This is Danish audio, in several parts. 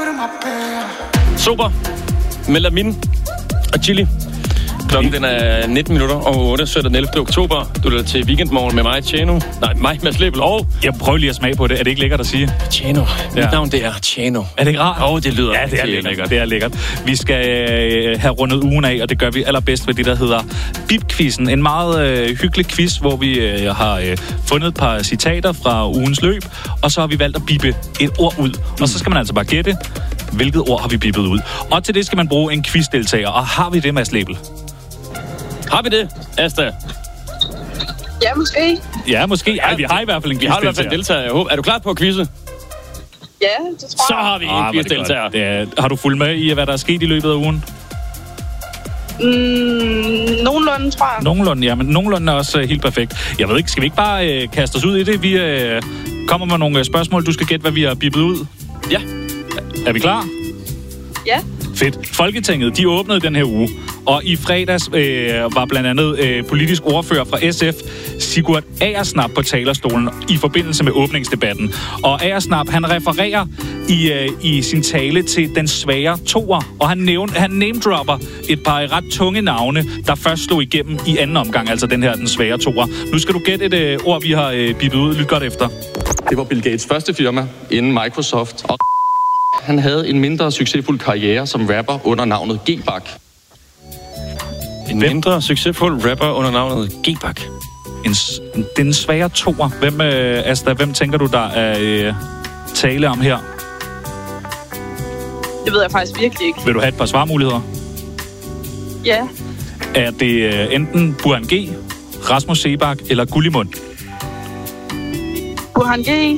Super. Melamin og chili. Klokken den er 19 minutter over 8, søndag den 11. oktober. Du lytter til Weekendmorgen med mig, Tjano. Nej, mig, Mads Lebel. Og jeg prøver lige at smage på det. Er det ikke lækkert at sige? Tjano. Mit navn, det er Tjano. Er det ikke rart? Det lyder. Ja, det er lækkert. Det er lækkert. Vi skal have rundet ugen af, og det gør vi allerbedst ved det, der hedder Bip-quizzen. En meget hyggelig quiz, hvor vi har fundet et par citater fra ugens løb, og så har vi valgt at bippe et ord ud. Og så skal man altså bare gætte, hvilket ord har vi bippet ud. Og til det skal man bruge en quizdeltager. Og har vi det, Mads Lebel? Har vi det, Asta? Ja, måske. Ja, måske. Ej, vi har i hvert fald en quizdeltager. Vi har i hvert fald en deltager, jeg håber. Er du klar på at quizze? Ja, det tror jeg. Så har vi en quizdeltager. Har du fulgt med i, hvad der er sket i løbet af ugen? Nogenlunde, tror jeg. Nogenlunde, ja, men nogenlunde er også helt perfekt. Jeg ved ikke, skal vi ikke bare kaste os ud i det? Vi kommer med nogle spørgsmål. Du skal gætte, hvad vi har bippet ud. Ja. Er vi klar? Ja. Fedt. Folketinget, de åbnede den her uge, og i fredags var blandt andet politisk ordfører fra SF, Sigurd Agersnap, på talerstolen i forbindelse med åbningsdebatten. Og Agersnap, han refererer i sin tale til den svære toer, og han name-dropper et par ret tunge navne, der først slog igennem i anden omgang, altså den svære toer. Nu skal du gætte et ord, vi har bippet ud. Lyt godt efter. Det var Bill Gates' første firma inden Microsoft, og han havde en mindre succesfuld karriere som rapper under navnet G-Bak. En mindre succesfuld rapper under navnet G-Bak. Den svære toer. Hvem tænker du, der er tale om her? Det ved jeg faktisk virkelig ikke. Vil du have et par svarmuligheder? Ja. Er det enten Burhan G, Rasmus Seebach eller Gullimund? Burhan G.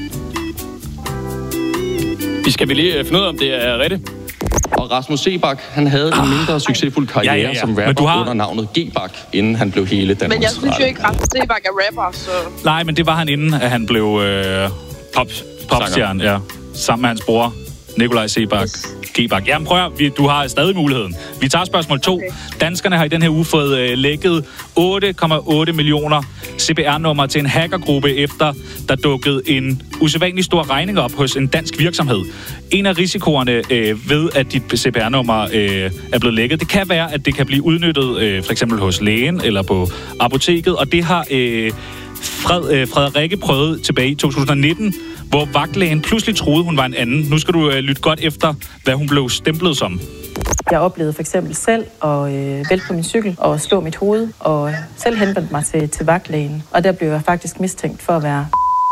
Vi skal lige finde ud af, om det er rigtigt. Og Rasmus Seebach, han havde en mindre succesfuld karriere som rapper under navnet G-Bak, inden han blev hele Danmarks. Men jeg synes jo ikke, Rasmus Seebach er rapper, så... Nej, men det var han inden, at han blev popstjerne, ja. Sammen med hans bror, Nikolaj Seebach. G-Bak. Jamen prøv at, du har stadig muligheden. Vi tager spørgsmål 2. Okay. Danskerne har i den her uge fået lækket 8,8 millioner CPR-nummer til en hackergruppe, efter der dukkede en usædvanlig stor regning op hos en dansk virksomhed. En af risikoerne ved, at dit CPR-nummer er blevet lækket, det kan være, at det kan blive udnyttet for eksempel hos lægen eller på apoteket, og det har Frederikke prøvede tilbage i 2019, hvor vagtlægen pludselig troede, hun var en anden. Nu skal du lytte godt efter, hvad hun blev stemplet som. Jeg oplevede for eksempel selv at vælte på min cykel og slå mit hoved, og selv henvendte mig til vagtlægen. Og der blev jeg faktisk mistænkt for at være...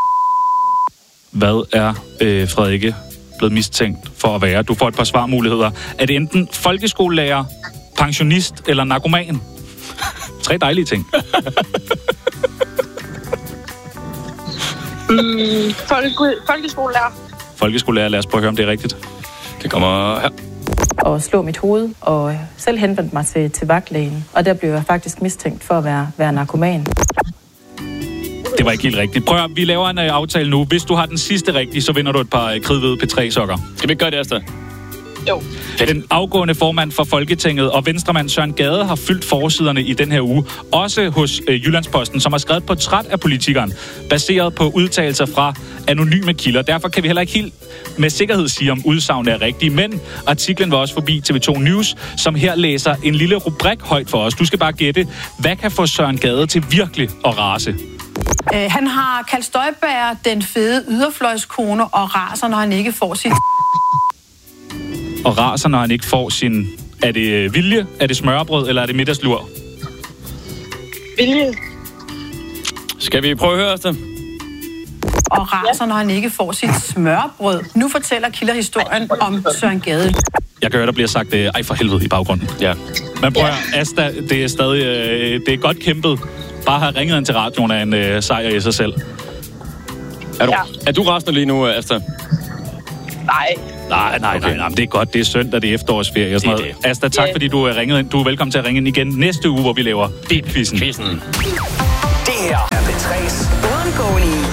Hvad er Frederikke blevet mistænkt for at være? Du får et par svarmuligheder. Er det enten folkeskolelærer, pensionist eller narkoman? 3 dejlige ting. Folkeskolelærer. Folkeskolelærer, lad os prøve at høre, om det er rigtigt. Det kommer her. Og slå mit hoved, og selv henvendte mig til vagtlægen. Og der blev jeg faktisk mistænkt for at være narkoman. Det var ikke helt rigtigt. Prøv at, vi laver en aftale nu. Hvis du har den sidste rigtige, så vinder du et par kridhvide P3-sokker. Skal vi ikke gøre det, Asta? Jo. Den afgående formand for Folketinget og venstremand Søren Gade har fyldt forsiderne i den her uge. Også hos Jyllandsposten, som har skrevet et portræt af politikeren, baseret på udtalelser fra anonyme kilder. Derfor kan vi heller ikke helt med sikkerhed sige, om udsagnet er rigtigt. Men artiklen var også forbi TV2 News, som her læser en lille rubrik højt for os. Du skal bare gætte, hvad kan få Søren Gade til virkelig at rase? Han har kaldt Støjberg den fede yderfløjskone og raser, når han ikke får sit... Og raser, når han ikke får sin... Er det vilje, er det smørbrød, eller er det middagslur? Vilje. Skal vi prøve at høre os det? Og raser, når han ikke får sit smørbrød. Nu fortæller kilder historien om Søren Gade. Jeg kan høre, der bliver sagt, ej for helvede i baggrunden. Ja. Men prøv at, Asta, det er stadig... det er godt kæmpet. Bare have ringet ind til radioen af en sejr i sig selv. Er du rasende lige nu, Asta? Nej. Nej, det er godt. Det er søndag, det er efterårsferie og sådan noget. Asta, tak fordi du er ringet ind. Du er velkommen til at ringe ind igen næste uge, hvor vi laver Bip-quizzen. Det her er P3's uundgåelige